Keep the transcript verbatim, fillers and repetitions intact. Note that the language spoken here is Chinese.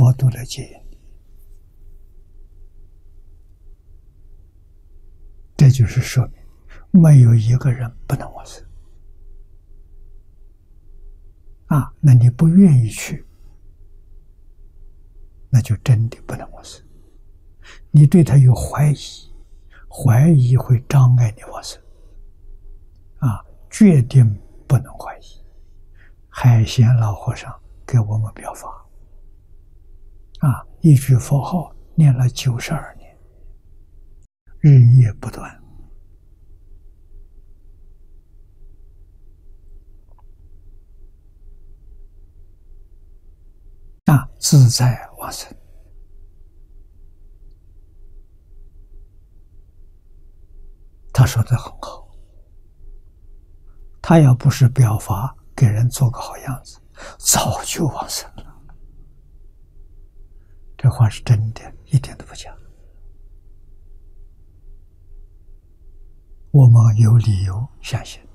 佛都来接引你。这就是说明，没有一个人不能往生啊！那你不愿意去，那就真的不能往生。你对他有怀疑，怀疑会障碍你往生啊！决定不能怀疑。海贤老和尚给我们表法啊，一句佛号念了九十二年，日夜不断啊，自在往生。他说的很好，他要不是表法给人做个好样子，早就往生了。这话是真的，一点都不假。我们有理由相信。